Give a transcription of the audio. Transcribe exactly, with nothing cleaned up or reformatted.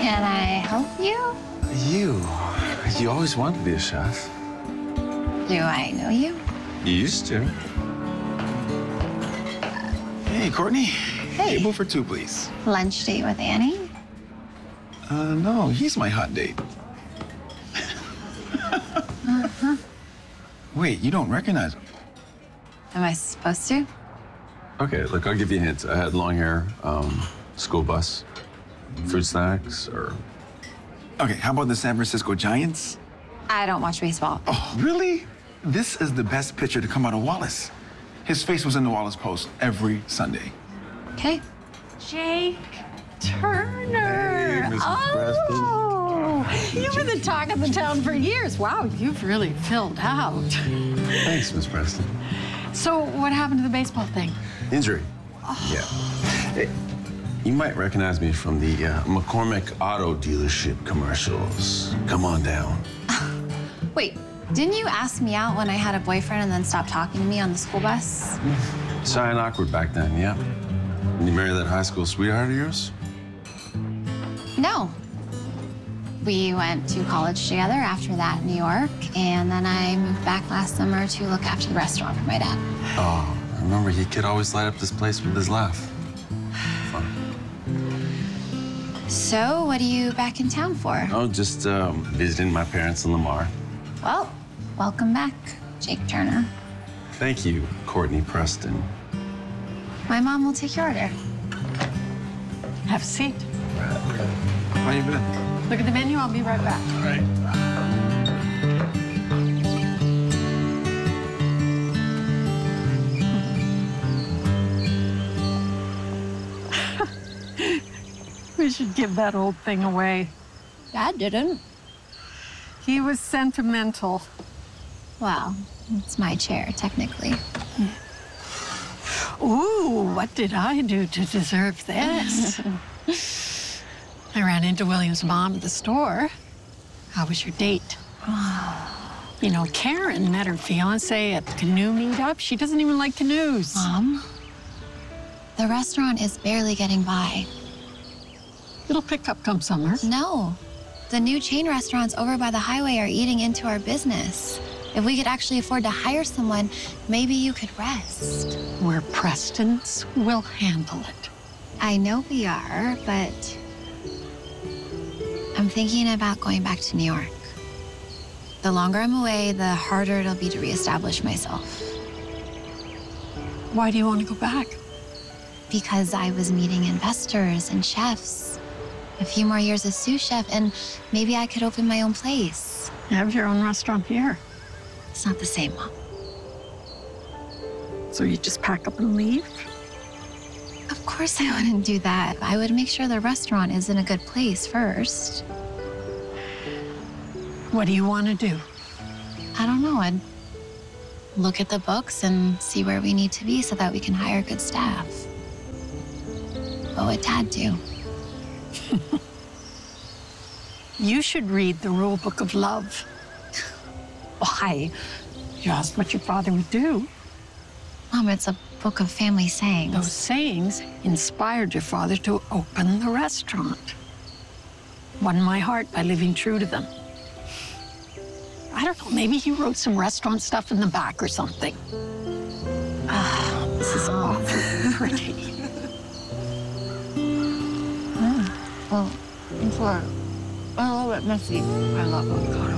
Can I help you? You? You always wanted to be a chef. Do I know you? You used to. Hey, Courtney. Hey. Table for two, please. Lunch date with Annie? Uh, no, he's my hot date. Uh-huh. Wait, you don't recognize him? Am I supposed to? Okay, look, I'll give you a hint. I had long hair, um, school bus, fruit snacks, or... Okay, how about the San Francisco Giants? I don't watch baseball. Oh, really? This is the best pitcher to come out of Wallace. His face was in the Wallace Post every Sunday. Okay. Jake Turner. Hey, Missus Oh, you've been the talk of the town for years. Wow, you've really filled out. Thanks, Miss Preston. So what happened to the baseball thing? Injury. Oh. Yeah. Hey, you might recognize me from the uh, McCormick Auto Dealership commercials. Come on down. Wait, didn't you ask me out when I had a boyfriend and then stop talking to me on the school bus? Shy and awkward back then, yeah. Did you marry that high school sweetheart of yours? No. We went to college together after that in New York, and then I moved back last summer to look after the restaurant for my dad. Oh, I remember he could always light up this place with his laugh. Fun. So, what are you back in town for? Oh, just um, visiting my parents in Lamar. Well, welcome back, Jake Turner. Thank you, Courtney Preston. My mom will take your order. Have a seat. How you been? Look at the menu. I'll be right back. All right. We should give that old thing away. Dad didn't. He was sentimental. Well, it's my chair, technically. Ooh, what did I do to deserve this? I ran into William's mom at the store. How was your date? You know, Karen met her fiance at the canoe meetup. She doesn't even like canoes. Mom, the restaurant is barely getting by. It'll pick up come summer. No, the new chain restaurants over by the highway are eating into our business. If we could actually afford to hire someone, maybe you could rest. We're Prestons. We'll handle it. I know we are, but I'm thinking about going back to New York. The longer I'm away, the harder it'll be to reestablish myself. Why do you want to go back? Because I was meeting investors and chefs. A few more years as sous chef, and maybe I could open my own place. You have your own restaurant here. It's not the same, Mom. So you just pack up and leave? Of course I wouldn't do that. I would make sure the restaurant is in a good place first. What do you want to do? I don't know. I'd look at the books and see where we need to be so that we can hire good staff. What would Dad do? You should read the rule book of love. Why? You asked what your father would do. Mom, it's a book of family sayings. Those sayings inspired your father to open the restaurant. Won my heart by living true to them. I don't know, maybe he wrote some restaurant stuff in the back or something. Ah, this is awfully pretty. Mm. Well, it's a little bit messy. I love avocado.